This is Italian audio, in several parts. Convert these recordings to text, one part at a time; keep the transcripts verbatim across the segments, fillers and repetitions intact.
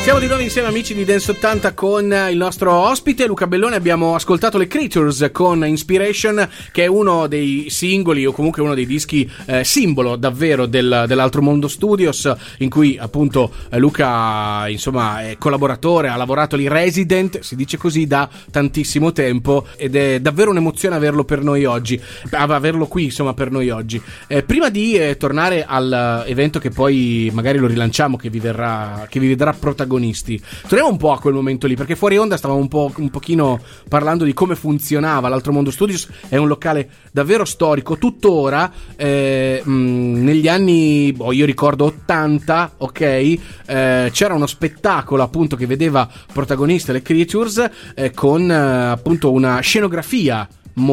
Siamo di nuovo insieme amici di Dance ottanta con il nostro ospite Luca Bellone. Abbiamo ascoltato le Creatures con Inspiration, che è uno dei singoli o comunque uno dei dischi eh, simbolo davvero del, dell'Altro Mondo Studios, in cui appunto eh, Luca insomma è collaboratore, ha lavorato lì resident, si dice così, da tantissimo tempo, ed è davvero un'emozione averlo per noi oggi, averlo qui insomma per noi oggi. Eh, prima di eh, tornare all'evento che poi magari lo rilanciamo, che vi verrà, che vi vedrà protagonisti, torniamo un po' a quel momento lì, perché fuori onda stavamo un po' un pochino parlando di come funzionava l'Altro Mondo Studios. È un locale davvero storico tuttora, eh, mh, negli anni oh, io ricordo ottanta, ok, eh, c'era uno spettacolo appunto che vedeva protagoniste le Creatures, eh, con eh, appunto una scenografia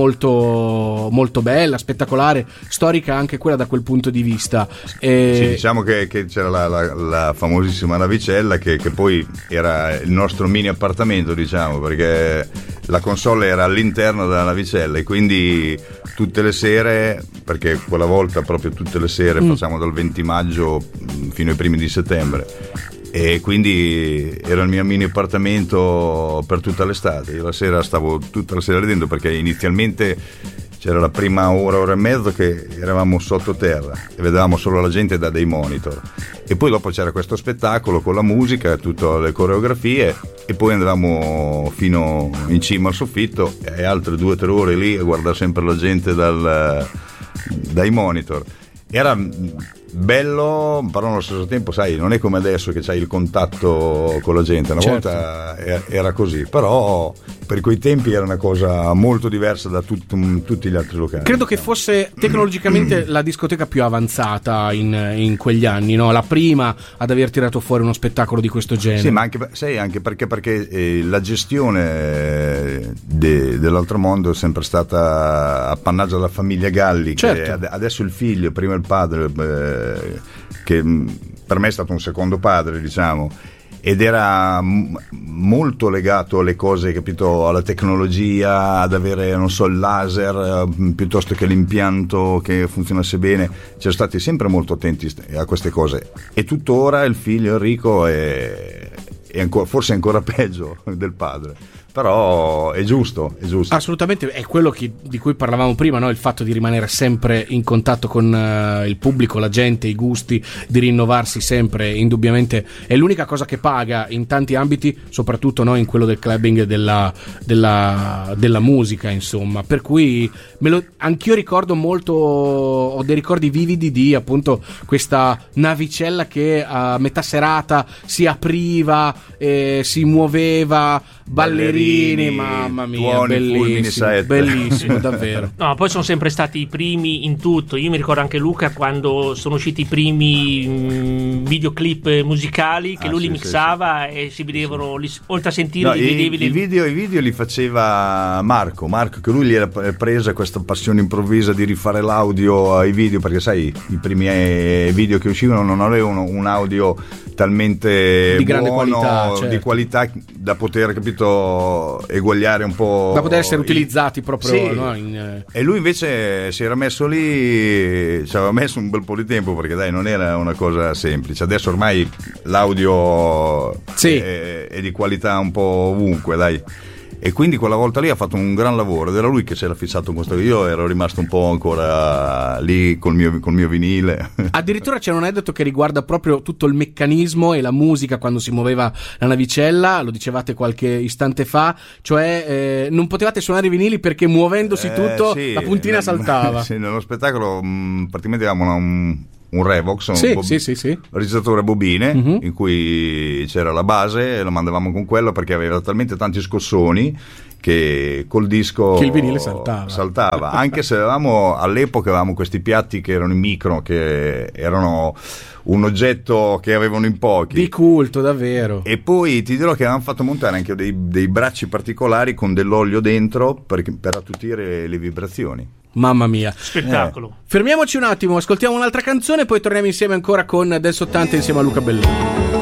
molto molto bella, spettacolare, storica anche quella da quel punto di vista. E... sì, diciamo che, che c'era la, la, la famosissima navicella che, che poi era il nostro mini appartamento, diciamo, perché la console era all'interno della navicella e quindi tutte le sere, perché quella volta proprio tutte le sere mm. facciamo dal venti maggio fino ai primi di settembre, e quindi era il mio mini appartamento per tutta l'estate. Io la sera stavo tutta la sera lì dentro, perché inizialmente c'era la prima ora, ora e mezzo che eravamo sottoterra e vedevamo solo la gente da dei monitor, e poi dopo c'era questo spettacolo con la musica, tutte le coreografie, e poi andavamo fino in cima al soffitto e altre due o tre ore lì a guardare sempre la gente dal, dai monitor. Era bello, però allo stesso tempo, sai, non è come adesso che c'hai il contatto con la gente. Una certo. volta era così, però per quei tempi era una cosa molto diversa da tut, tutti gli altri locali. Credo che fosse tecnologicamente la discoteca più avanzata in, in quegli anni, no? La prima ad aver tirato fuori uno spettacolo di questo genere. Sì, ma anche, sai, anche perché, perché eh, la gestione de, dell'Altro Mondo è sempre stata appannaggio della famiglia Galli, certo. che ad, adesso il figlio, prima il padre, eh, che per me è stato un secondo padre, diciamo, ed era m- molto legato alle cose, capito, alla tecnologia, ad avere, non so, il laser eh, piuttosto che l'impianto che funzionasse bene. C'erano stati sempre molto attenti a queste cose, e tuttora il figlio Enrico è, è ancora, forse ancora peggio del padre. Però è giusto, è giusto. Assolutamente, è quello che, di cui parlavamo prima, no? Il fatto di rimanere sempre in contatto con uh, il pubblico, la gente, i gusti, di rinnovarsi sempre, indubbiamente è l'unica cosa che paga in tanti ambiti, soprattutto no? in quello del clubbing e della, della, della musica, insomma. Per cui me lo, anch'io ricordo molto, ho dei ricordi vividi di appunto questa navicella che a metà serata si apriva, eh, si muoveva, ballerini, mamma mia, tuoni, bellissimo, fulmini, bellissimo, davvero. No, poi sono sempre stati i primi in tutto. Io mi ricordo anche Luca quando sono usciti i primi mh, videoclip musicali che ah, lui sì, li mixava sì, sì. e si vedevano, li, oltre a sentire no, li i, vedevi. I video, i video li faceva Marco, Marco, che lui gli era presa questa passione improvvisa di rifare l'audio ai video, perché sai, i primi video che uscivano non avevano un audio talmente di buono, grande qualità, certo. di qualità da poter, capito, eguagliare un po', da poter essere utilizzati proprio, sì. no? In... E lui invece si era messo lì, ci aveva messo un bel po' di tempo, perché dai, non era una cosa semplice. Adesso ormai l'audio sì. è, è di qualità un po' ovunque, dai. E quindi quella volta lì ha fatto un gran lavoro, ed era lui che si era fissato con questo. Io ero rimasto un po' ancora lì col mio, col mio vinile. Addirittura c'è un aneddoto che riguarda proprio tutto il meccanismo e la musica quando si muoveva la navicella, lo dicevate qualche istante fa, cioè eh, non potevate suonare i vinili perché muovendosi eh, tutto sì, la puntina nel, saltava. Sì, nello spettacolo mh, praticamente avevamo un... un Revox, un sì, bob- sì, sì, sì. registratore bobine, uh-huh. in cui c'era la base e lo mandavamo con quello, perché aveva talmente tanti scossoni che col disco che il vinile saltava, saltava. Anche se avevamo, all'epoca avevamo questi piatti che erano in micro, che erano un oggetto che avevano in pochi, di culto davvero. E poi ti dirò che avevamo fatto montare anche dei, dei bracci particolari con dell'olio dentro per, per attutire le vibrazioni. Mamma mia, spettacolo. Eh. Fermiamoci un attimo, ascoltiamo un'altra canzone e poi torniamo insieme ancora con Dance ottanta insieme a Luca Bellone.